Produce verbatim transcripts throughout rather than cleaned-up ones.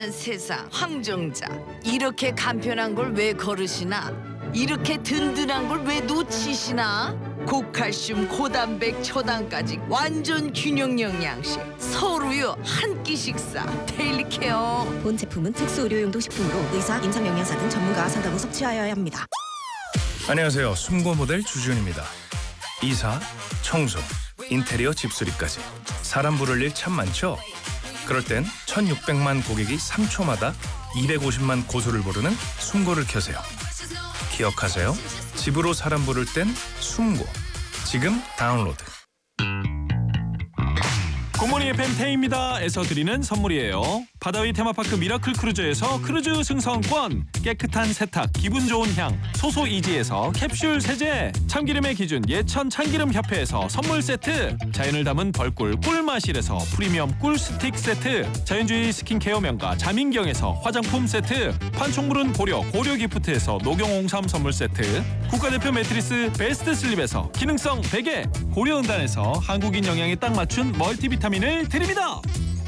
세상 황정자 이렇게 간편한 걸 왜 걸으시나? 이렇게 든든한 걸 왜 놓치시나? 고칼슘 고단백 초당까지 완전 균형 영양식 서울우유 한 끼 식사 데일리 케어. 본 제품은 특수 의료용도 식품으로 의사, 임상영양사 등 전문가와 상담 후 섭취하여야 합니다. 안녕하세요. 숨고 모델 주준입니다. 이사, 청소, 인테리어 집수리까지 사람 부를 일 참 많죠? 그럴 땐 천육백만 고객이 삼 초마다 이백오십만 고소를 부르는 숨고를 켜세요. 기억하세요. 집으로 사람 부를 땐 숨고. 지금 다운로드. 굿모닝 에프엠 태희입니다.에서 드리는 선물이에요. 바다위 테마파크 미라클 크루즈에서 크루즈 승선권, 깨끗한 세탁, 기분 좋은 향, 소소 이지에서 캡슐 세제, 참기름의 기준 예천 참기름 협회에서 선물 세트, 자연을 담은 벌꿀 꿀마실에서 프리미엄 꿀 스틱 세트, 자연주의 스킨케어 명가 자민경에서 화장품 세트, 판촉물은 고려 고려 기프트에서 녹용홍삼 선물 세트, 국가대표 매트리스 베스트 슬립에서 기능성 베개, 고려은단에서 한국인 영양에 딱 맞춘 멀티비타민을 드립니다.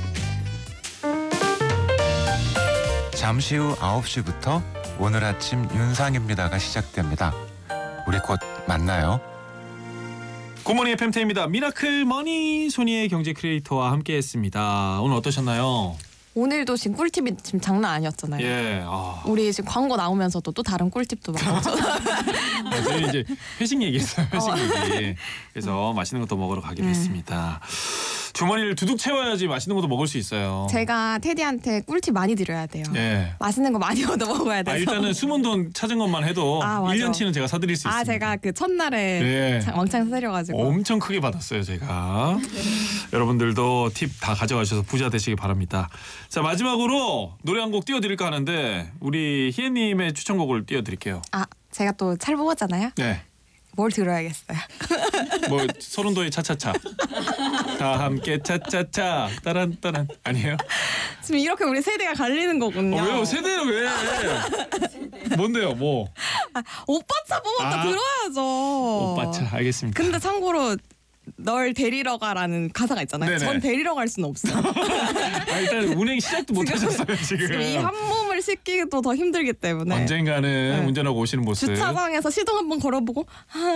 잠시 후 아홉 시부터 오늘 아침 윤상입니다가 시작됩니다. 우리 곧 만나요. 굿모닝 에프엠 태희입니다. 미라클 머니 소니의 경제 크리에이터와 함께했습니다. 오늘 어떠셨나요? 오늘도 지금 꿀팁이 지금 장난 아니었잖아요. 예. 아. 우리 지금 광고 나오면서도 또 다른 꿀팁도 막 나오잖아요. 네, 저희 이제 회식 얘기했어요. 회식 어. 얘기. 그래서 맛있는 것도 먹으러 가기로 네. 했습니다. 주머니를 두둑 채워야지 맛있는 것도 먹을 수 있어요. 제가 테디한테 꿀팁 많이 드려야 돼요. 예. 맛있는 거 많이 얻어 먹어야 돼서. 아, 일단은 숨은 돈 찾은 것만 해도 아, 맞아. 일 년치는 제가 사드릴 수 있습니다. 아, 제가 그 첫날에 예. 자- 왕창 사드려가지고. 엄청 크게 받았어요, 제가. 여러분들도 팁 다 가져가셔서 부자 되시기 바랍니다. 자, 마지막으로 노래 한 곡 띄워드릴까 하는데 우리 희애님의 추천곡을 띄워드릴게요. 아, 제가 또 잘 뽑았잖아요. 네. 뭘 들어야겠어요. 뭐 서른도의 차차차. 다 함께 차차차. 따란 따란. 아니에요? 지금 이렇게 우리 세대가 갈리는 거군요. 어, 왜요? 세대는 왜? 뭔데요? 뭐? 오빠차 뽑았다 아. 들어야죠. 오빠차. 알겠습니다. 근데 참고로 널 데리러 가라는 가사가 있잖아요. 네네. 전 데리러 갈 수는 없어요. 아, 일단 운행 시작도 못 하셨어요, 지금. 이 한 몸을 싣기도 더 힘들기 때문에 언젠가는 네. 운전하고 오시는 모습. 주차장에서 시동 한번 걸어보고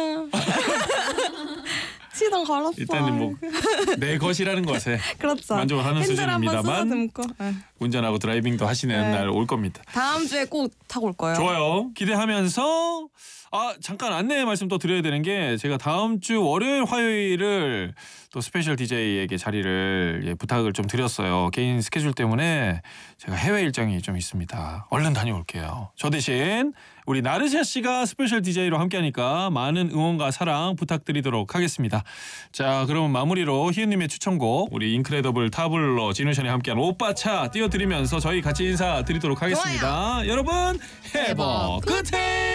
시동 걸었어. 일단은 뭐 내 것이라는 것에 그렇죠. 만족을 하는 핸들 한번 수준입니다만 쓰다듬고. 네. 운전하고 드라이빙도 하시는 네. 날 올 겁니다. 다음 주에 꼭 타고 올 거예요. 좋아요. 기대하면서 아 잠깐 안내 말씀 또 드려야 되는 게 제가 다음 주 월요일 화요일을 또 스페셜 디제이에게 자리를 예, 부탁을 좀 드렸어요. 개인 스케줄 때문에 제가 해외 일정이 좀 있습니다. 얼른 다녀올게요. 저 대신 우리 나르샤 씨가 스페셜 디제이로 함께하니까 많은 응원과 사랑 부탁드리도록 하겠습니다. 자, 그럼 마무리로 희은님의 추천곡 우리 인크레더블 타블로 진우션이 함께한 오빠차 띄워드리면서 저희 같이 인사드리도록 하겠습니다. 여러분 해버 끝에